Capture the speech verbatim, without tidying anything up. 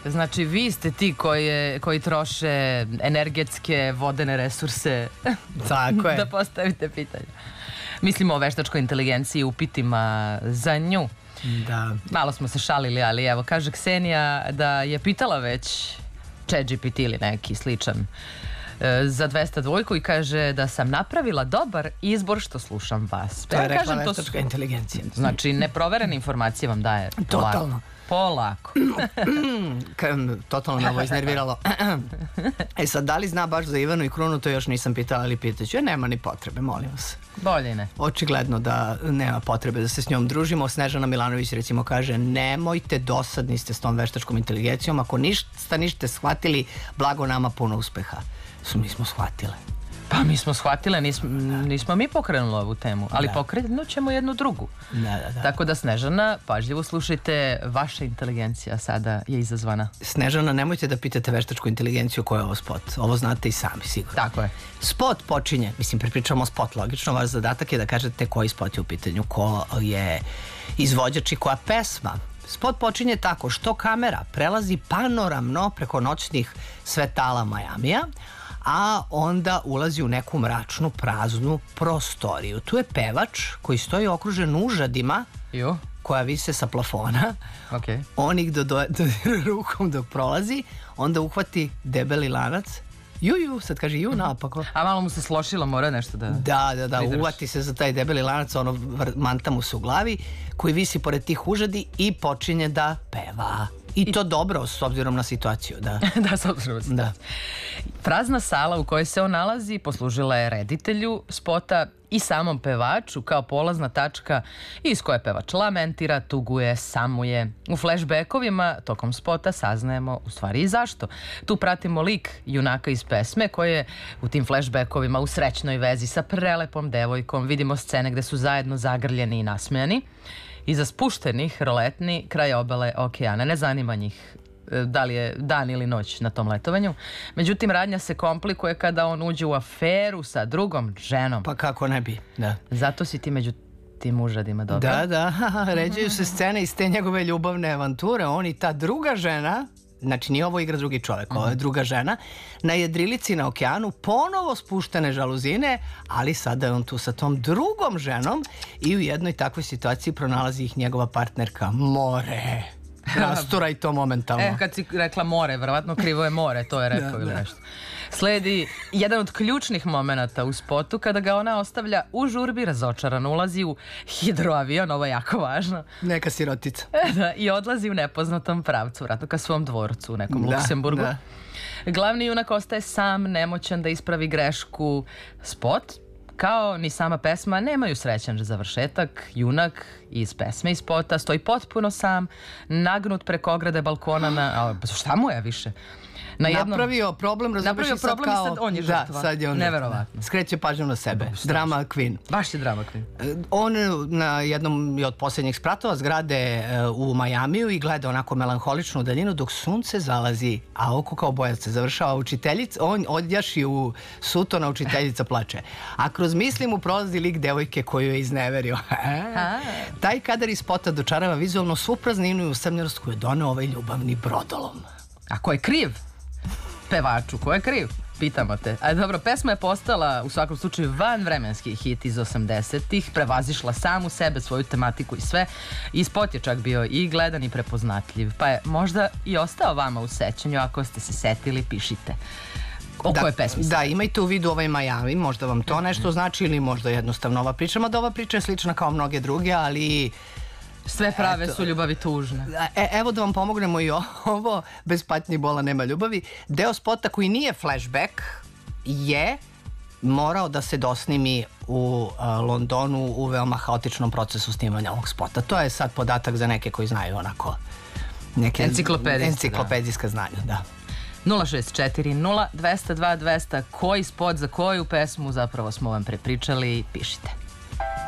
Znači, vi ste ti koji, koji troše energetske vodene resurse. Tako je. Da postavite pitanje. Mislimo o veštačkoj inteligenciji i upitima za nju. Da. Malo smo se šalili, ali evo, kaže Ksenija da je pitala već ChatGPT ili neki sličan za dvesta dvojku i kaže da sam napravila dobar izbor što slušam vas. To je rekla veštačka inteligencija. Znači, neproverene informacije vam daje. Totalno. Polako. Totalno me ovo iznerviralo. E sad, da li zna baš za Ivanu i Krunu, to još nisam pitala, ali pitaću. Nema ni potrebe, molim vas. Bolje ne. Očigledno da nema potrebe da se s njom družimo. Snežana Milanović recimo kaže, nemojte, dosadni ste s tom veštačkom inteligencijom, ako ništa niste shvatili, blago nama, puno uspeha. Su mi smo shvatile. Pa mi smo shvatile, nismo, nismo mi pokrenuli ovu temu, ali pokrenut ćemo jednu drugu. Da, da, da. Tako da, Snežana, pažljivo slušajte, vaša inteligencija sada je izazvana. Snežana, nemojte da pitate veštačku inteligenciju ko je ovo spot. Ovo znate i sami, sigurno. Tako je. Spot počinje, mislim, pripričamo spot, logično, vaš zadatak je da kažete koji spot je u pitanju, ko je izvođač i koja pesma. Spot počinje tako što kamera prelazi panoramno preko noćnih svetala Majamija, a onda ulazi u neku mračnu, praznu prostoriju. Tu je pevač koji stoji okružen užadima jo. koja vise sa plafona. Okay. On ih dodira rukom dok prolazi, onda uhvati debeli lanac. Ju, ju, sad kaže ju naopako. A malo mu se slošilo, mora nešto da... Da, da, da, uvati se za taj debeli lanac, ono manta mu se u glavi, koji visi pored tih užadi i počinje da peva. I to dobro, s obzirom na situaciju, da. Da, s obzirom na situaciju. Prazna sala u kojoj se on nalazi poslužila je reditelju spota i samom pevaču kao polazna tačka iz koje pevač lamentira, tuguje, samuje. U flashbackovima tokom spota saznajemo u stvari i zašto. Tu pratimo lik junaka iz pesme koji je u tim flashbackovima u srećnoj vezi sa prelepom devojkom. Vidimo scene gde su zajedno zagrljeni i nasmejani. Iza spuštenih roletni kraj obale okeana. Ne zanima njih da li je dan ili noć na tom letovanju. Međutim, radnja se komplikuje kada on uđe u aferu sa drugom ženom. Pa kako ne bi, da. Zato si ti među tim užadima, dobro? Da, da, ređaju se scene iz te njegove ljubavne avanture. On i ta druga žena, znači nije ovo igra drugi čovjek, ovo je druga žena, na jedrilici na okeanu, ponovo spuštene žaluzine, ali sada je on tu sa tom drugom ženom i u jednoj takvoj situaciji pronalazi ih njegova partnerka. More. Rastura i to momentalno. E, kad si rekla more, verovatno krivo je more, to je rekao ili nešto. Sledi jedan od ključnih momenata u spotu kada ga ona ostavlja u žurbi, razočaran, ulazi u hidroavion, ovo je jako važno. Neka sirotica. Da, i odlazi u nepoznatom pravcu, vratno ka svom dvorcu u nekom Luksemburgu. Glavni junak ostaje sam, nemoćan da ispravi grešku. Spot, kao ni sama pesma, nemaju srećan završetak. Junak iz pesme i spota stoji potpuno sam, nagnut preko ograde balkona na... Šta mu je više? Napravio problem, razumiješ i sad kao... Sad on je žrtva. Da, sad je on neverovatno. Skreće pažnju na sebe. Drama queen. Baš je drama queen. On na jednom od posljednjih spratova zgrade u Majamiju i gleda onako melanholičnu daljinu dok sunce zalazi, a oko kao bojac se završava učiteljica, on odjaši u sutona, učiteljica plače. A kroz misli mu prolazi lik devojke koju je izneverio. Taj kadar iz spota dočarava vizualno svu prazninu i usamljenost koju je doneo ovaj ljubavni brodolom. A ko je kriv? Pevaču, ko je kriv? Pitamo te. A dobro, pesma je postala u svakom slučaju vanvremenski hit iz osamdesetih, prevazišla samu sebe, svoju tematiku i sve. I spot je čak bio i gledan i prepoznatljiv, pa je možda i ostao vama u sećanju. Ako ste se setili, pišite. O kojoj pesmi se? Da, imajte u vidu ovaj Majami, možda vam to nešto znači ili možda jednostavno ova priča, mada ova priča je slična kao mnoge druge, ali... Sve prave su ljubavi tužne. Evo da vam pomognemo i ovo, bez patnje i bola nema ljubavi. Deo spota koji nije flashback je morao da se dosnimi u Londonu u veoma haotičnom procesu snimanja ovog spota. To je sad podatak za neke koji znaju onako neke enciklopedijska znanja, da. nula šest četiri nula dvesta dva dvesta, koji spot za koju pesmu zapravo smo vam prepričali, pišite.